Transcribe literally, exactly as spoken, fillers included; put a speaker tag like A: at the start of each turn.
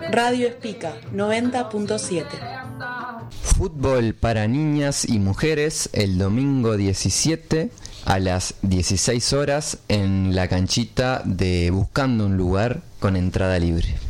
A: Radio Espica noventa punto siete.
B: Fútbol para niñas y mujeres el domingo diecisiete a las dieciséis horas en la canchita de Buscando un Lugar con entrada libre.